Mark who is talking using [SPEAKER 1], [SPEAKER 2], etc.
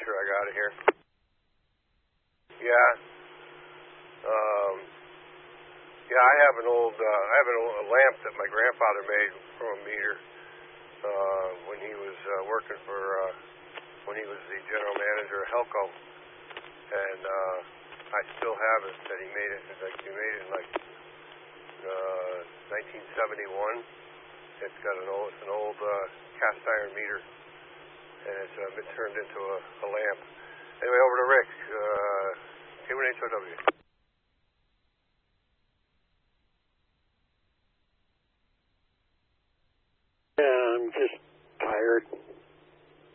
[SPEAKER 1] sure I got it here. Yeah. Yeah, I have an old lamp that my grandfather made from a meter when he was working for when he was the general manager of Helco, and I still have it. That he made it. He made it in like 1971. It's got an old cast iron meter, and it's been turned into a lamp. Anyway, over to Rick. K1HOW.